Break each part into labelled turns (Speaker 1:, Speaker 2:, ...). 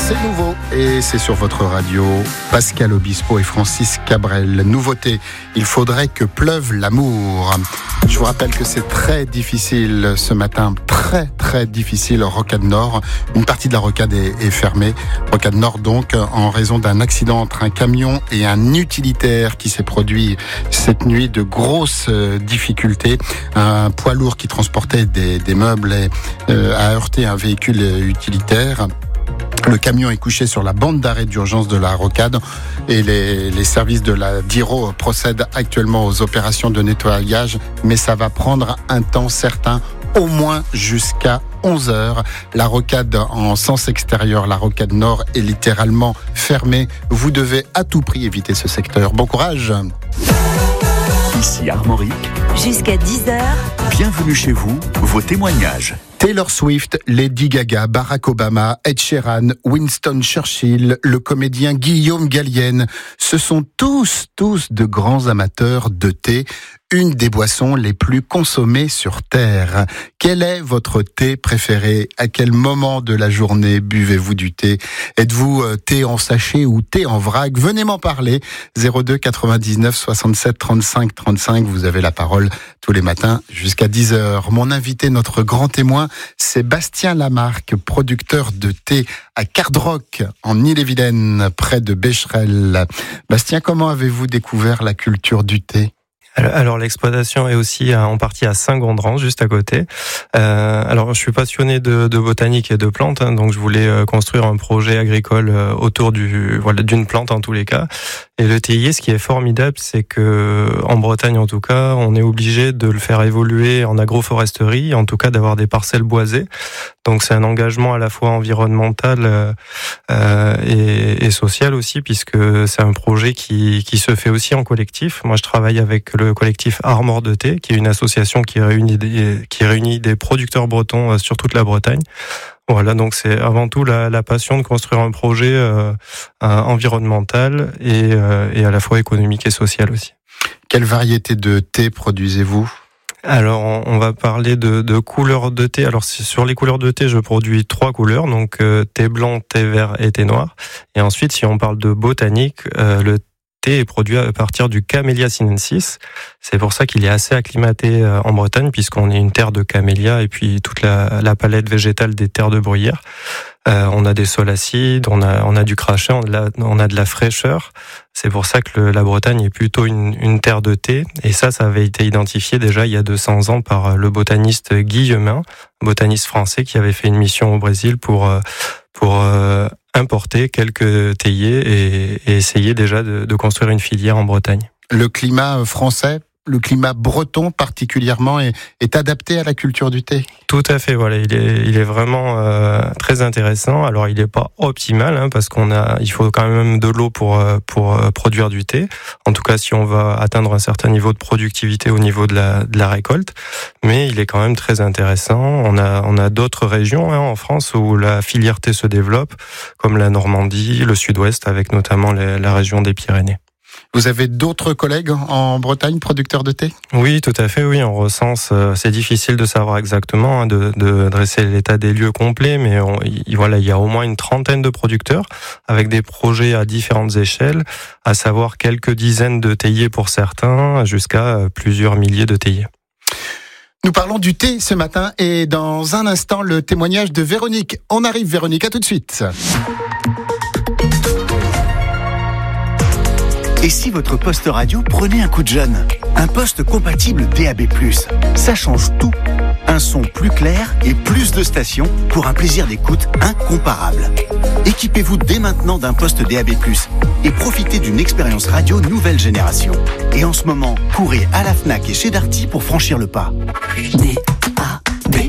Speaker 1: C'est nouveau et c'est sur votre radio. Pascal Obispo et Francis Cabrel. Nouveauté, il faudrait que pleuve l'amour. Je vous rappelle que c'est très difficile ce matin, très difficile Rocade Nord. Une partie de la rocade est fermée. Rocade Nord donc en raison d'un accident entre un camion et un utilitaire qui s'est produit cette nuit. De grosses difficultés. Un poids lourd qui transportait des meubles a heurté un véhicule utilitaire. Le camion est couché sur la bande d'arrêt d'urgence de la rocade et les services de la DIRO procèdent actuellement aux opérations de nettoyage, mais ça va prendre un temps certain, au moins jusqu'à 11h. La rocade en sens extérieur, la rocade nord, est littéralement fermée. Vous devez à tout prix éviter ce secteur. Bon courage.
Speaker 2: Ici Armorique.
Speaker 3: Jusqu'à 10h.
Speaker 2: Bienvenue chez vous, vos témoignages.
Speaker 1: Taylor Swift, Lady Gaga, Barack Obama, Ed Sheeran, Winston Churchill, le comédien Guillaume Gallienne, ce sont tous de grands amateurs de thé, une des boissons les plus consommées sur Terre. Quel est votre thé préféré? À quel moment de la journée buvez-vous du thé? Êtes-vous thé en sachet ou thé en vrac? Venez m'en parler. 02 99 67 35 35. Vous avez la parole tous les matins jusqu'à 10h. Mon invité, notre grand témoin, c'est Bastien Lamarque, producteur de thé à Cardrock, en Ille-et-Vilaine, près de Becherel. Bastien, comment avez-vous découvert la culture du thé?
Speaker 4: Alors l'exploitation est aussi en partie à Saint-Gondran, juste à côté. Alors je suis passionné de botanique et de plantes, donc je voulais construire un projet agricole autour d'une plante en tous les cas. Et le théier, ce qui est formidable, c'est que en Bretagne en tout cas, on est obligé de le faire évoluer en agroforesterie, en tout cas d'avoir des parcelles boisées. Donc c'est un engagement à la fois environnemental et social aussi, puisque c'est un projet qui se fait aussi en collectif. Moi je travaille avec le collectif Armor de thé, qui est une association qui réunit des producteurs bretons sur toute la Bretagne. Voilà, donc c'est avant tout la passion de construire un projet environnemental et à la fois économique et social aussi.
Speaker 1: Quelle variété de thé produisez-vous ?
Speaker 4: Alors, on va parler de couleurs de thé. Alors, sur les couleurs de thé, je produis 3 couleurs, donc thé blanc, thé vert et thé noir. Et ensuite, si on parle de botanique, le thé est produit à partir du Camellia sinensis. C'est pour ça qu'il est assez acclimaté en Bretagne, puisqu'on est une terre de camélia et puis toute la palette végétale des terres de bruyère. On a des sols acides, on a du crachat, on a de la fraîcheur. C'est pour ça que la Bretagne est plutôt une terre de thé. Et ça avait été identifié déjà il y a 200 ans par le botaniste Guy Humin, botaniste français qui avait fait une mission au Brésil pour importer quelques théiers et essayer déjà de construire une filière en Bretagne.
Speaker 1: Le climat français, le climat breton particulièrement, est adapté à la culture du thé?
Speaker 4: Tout à fait, voilà, il est vraiment très intéressant. Alors il n'est pas optimal, parce il faut quand même de l'eau pour produire du thé. En tout cas, si on va atteindre un certain niveau de productivité au niveau de la récolte, mais il est quand même très intéressant. On a d'autres régions en France où la filière thé se développe, comme la Normandie, le Sud-Ouest, avec notamment la région des Pyrénées.
Speaker 1: Vous avez d'autres collègues en Bretagne, producteurs de thé?
Speaker 4: Oui, tout à fait, oui. On recense, c'est difficile de savoir exactement, de dresser l'état des lieux complet, mais il y a au moins une trentaine de producteurs avec des projets à différentes échelles, à savoir quelques dizaines de théiers pour certains, jusqu'à plusieurs milliers de théiers.
Speaker 1: Nous parlons du thé ce matin et dans un instant, le témoignage de Véronique. On arrive, Véronique, à tout de suite.
Speaker 2: Et si votre poste radio prenait un coup de jeune? Un poste compatible DAB+. Ça change tout. Un son plus clair et plus de stations pour un plaisir d'écoute incomparable. Équipez-vous dès maintenant d'un poste DAB+, et profitez d'une expérience radio nouvelle génération. Et en ce moment, courez à la Fnac et chez Darty pour franchir le pas.
Speaker 3: DAB+.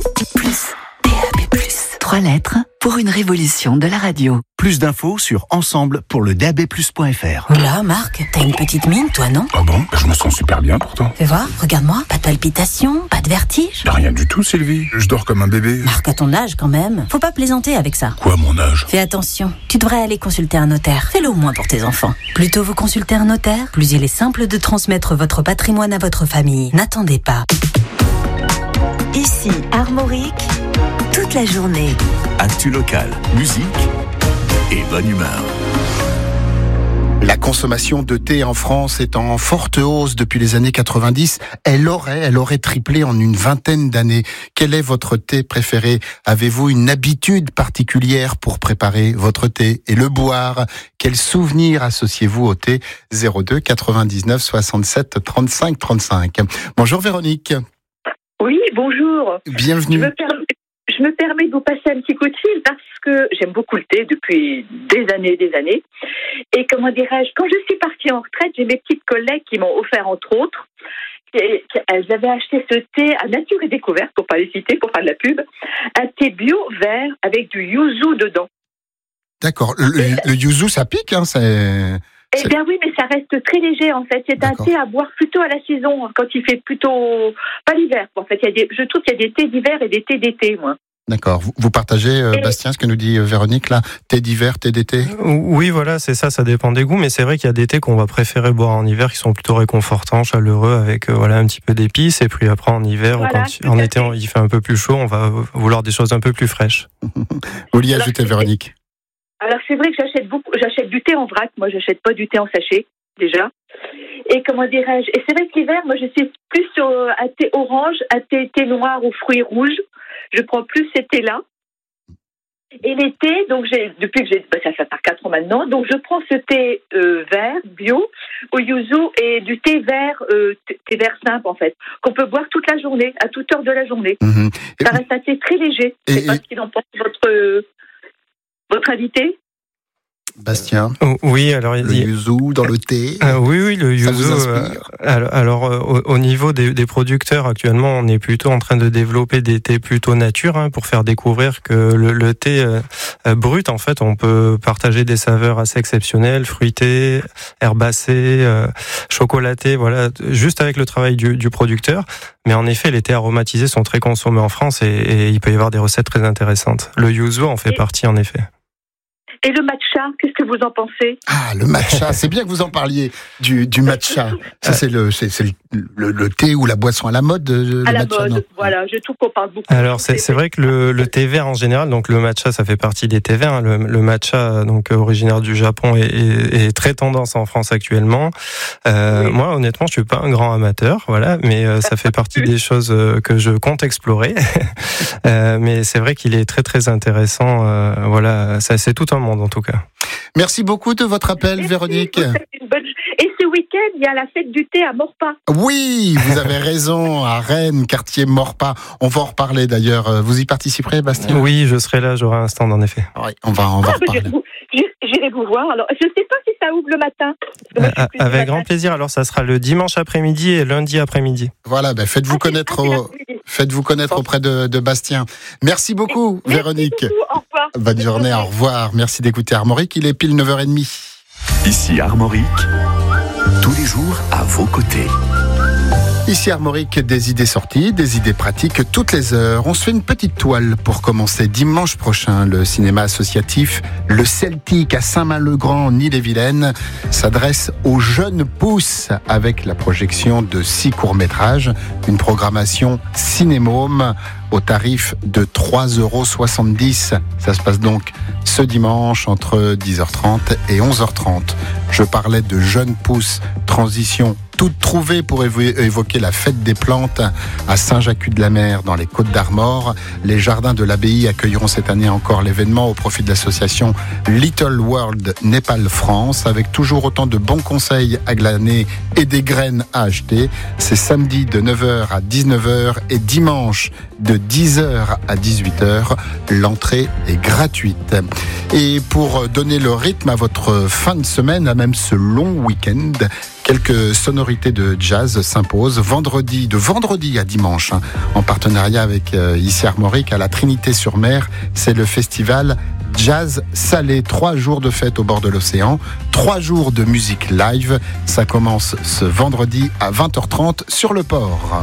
Speaker 3: 3 lettres pour une révolution de la radio.
Speaker 2: Plus d'infos sur ensemble pour le dabplus.fr.
Speaker 3: Oula, Marc, t'as une petite mine, toi, non?
Speaker 5: Ah bon? Je me sens super bien pourtant.
Speaker 3: Fais voir, regarde-moi, pas de palpitations, pas de vertige?
Speaker 5: Rien du tout, Sylvie. Je dors comme un bébé.
Speaker 3: Marc, à ton âge, quand même. Faut pas plaisanter avec ça.
Speaker 5: Quoi, mon âge?
Speaker 3: Fais attention, tu devrais aller consulter un notaire. Fais-le au moins pour tes enfants. Plus tôt vous consultez un notaire, plus il est simple de transmettre votre patrimoine à votre famille. N'attendez pas. Ici, Armorique, toute la journée.
Speaker 2: Actu locale, musique, et bonne humeur.
Speaker 1: La consommation de thé en France est en forte hausse depuis les années 90. Elle aurait triplé en une vingtaine d'années. Quel est votre thé préféré ? Avez-vous une habitude particulière pour préparer votre thé et le boire ? Quels souvenirs associez-vous au thé ? 02 99 67 35 35. Bonjour Véronique.
Speaker 6: Oui, bonjour.
Speaker 1: Bienvenue.
Speaker 6: Je me permets de vous passer un petit coup de fil parce que j'aime beaucoup le thé depuis des années. Et comment dirais-je, quand je suis partie en retraite, j'ai mes petites collègues qui m'ont offert, entre autres, elles avaient acheté ce thé à Nature et Découverte, pour pas les citer, pour faire de la pub, un thé bio vert avec du yuzu dedans.
Speaker 1: D'accord. Le yuzu, ça pique, hein,
Speaker 6: Eh bien oui, mais ça reste très léger en fait. C'est un thé à boire plutôt à la saison, quand il fait plutôt pas l'hiver. En fait, je trouve qu'il y a des thés d'hiver et des thés d'été, moi.
Speaker 1: D'accord. Vous partagez, Bastien, ce que nous dit Véronique, là, thé d'hiver, thé d'été ?
Speaker 4: Oui, voilà, c'est ça dépend des goûts, mais c'est vrai qu'il y a des thés qu'on va préférer boire en hiver, qui sont plutôt réconfortants, chaleureux, avec un petit peu d'épices, et puis après en hiver, voilà, en été, il fait un peu plus chaud, on va vouloir des choses un peu plus fraîches.
Speaker 1: Vous vouliez ajouter, Véronique ?
Speaker 6: Alors c'est vrai que j'achète du thé en vrac, moi j'achète pas du thé en sachet, déjà. Et comment dirais-je, et c'est vrai que l'hiver, moi je suis plus sur un thé orange, un thé noir aux fruits rouges. Je prends plus ces thés-là. Et l'été, donc ça fait par 4 ans maintenant, donc je prends ce thé vert, bio, au yuzu, et du thé vert simple en fait, qu'on peut boire toute la journée, à toute heure de la journée. Mmh. Ça reste un thé très léger. Je sais pas ce qu'il en pense votre invité.
Speaker 1: Bastien.
Speaker 4: Oui, alors
Speaker 1: le yuzu dans le thé.
Speaker 4: Oui, le yuzu. Alors, au niveau des producteurs, actuellement, on est plutôt en train de développer des thés plutôt nature, pour faire découvrir que le thé brut, en fait, on peut partager des saveurs assez exceptionnelles, fruitées, herbacées, chocolatées, voilà, juste avec le travail du producteur. Mais en effet, les thés aromatisés sont très consommés en France et il peut y avoir des recettes très intéressantes. Le yuzu en fait partie, en effet.
Speaker 6: Et le matcha, qu'est-ce que vous en pensez ?
Speaker 1: Ah, le matcha, c'est bien que vous en parliez du matcha. Ça, c'est le thé ou la boisson à la mode.
Speaker 6: À la mode, voilà, je trouve qu'on parle beaucoup.
Speaker 4: Alors, c'est vrai que le thé vert en général, donc le matcha, ça fait partie des thés verts. Le matcha, donc originaire du Japon, est très tendance en France actuellement. Oui. Moi, honnêtement, je suis pas un grand amateur, voilà, mais ça fait partie des choses que je compte explorer. Mais c'est vrai qu'il est très très intéressant. Voilà, ça c'est tout un monde en tout cas.
Speaker 1: Merci beaucoup de votre appel, Véronique.
Speaker 6: Et ce week-end, il y a la fête du thé à Maurepas.
Speaker 1: Oui, vous avez raison, à Rennes, quartier Maurepas. On va en reparler d'ailleurs. Vous y participerez, Bastien ?
Speaker 4: Oui, je serai là, j'aurai un stand en effet.
Speaker 1: Oui, on va en reparler.
Speaker 6: J'irai vous voir. Alors, je ne sais pas si ça ouvre le matin.
Speaker 4: Avec grand plaisir. Alors, ça sera le dimanche après-midi et lundi après-midi.
Speaker 1: Voilà, faites-vous connaître auprès de Bastien. Merci beaucoup, Véronique.
Speaker 6: Merci beaucoup. Au revoir.
Speaker 1: Bonne journée, au revoir. Merci d'écouter Armorique. Il est pile 9h30.
Speaker 2: Ici Armorique, tous les jours à vos côtés.
Speaker 1: Ici Armorique, des idées sorties, des idées pratiques toutes les heures. On se fait une petite toile pour commencer. Dimanche prochain, le cinéma associatif Le Celtique à Saint-Main-le-Grand, en Ille-et-Vilaine, s'adresse aux jeunes pousses avec la projection de 6 courts-métrages, une programmation cinémôme au tarif de 3,70 €. Ça se passe donc ce dimanche entre 10h30 et 11h30. Je parlais de jeunes pousses, transition toute trouvée pour évoquer la fête des plantes à Saint-Jacques-de-la-Mer dans les Côtes-d'Armor. Les jardins de l'abbaye accueilleront cette année encore l'événement au profit de l'association Little World Népal France, avec toujours autant de bons conseils à glaner et des graines à acheter. C'est samedi de 9h à 19h et dimanche de 10h à 18h. L'entrée est gratuite. Et pour donner le rythme à votre fin de semaine, à même ce long week-end, quelques sonorités de jazz s'imposent de vendredi à dimanche, en partenariat avec ici Armorique à la Trinité-sur-Mer. C'est le festival Jazz Salé, 3 jours de fête au bord de l'océan, 3 jours de musique live. Ça commence ce vendredi à 20h30 sur le port.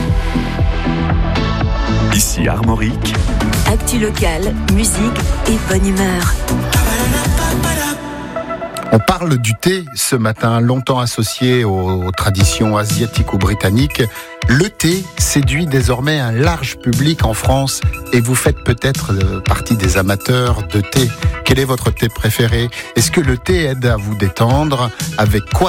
Speaker 2: Ici Armorique.
Speaker 3: Actu locale, musique et bonne humeur.
Speaker 1: On parle du thé ce matin, longtemps associé aux traditions asiatiques ou britanniques. Le thé séduit désormais un large public en France et vous faites peut-être partie des amateurs de thé. Quel est votre thé préféré ? Est-ce que le thé aide à vous détendre ? Avec quoi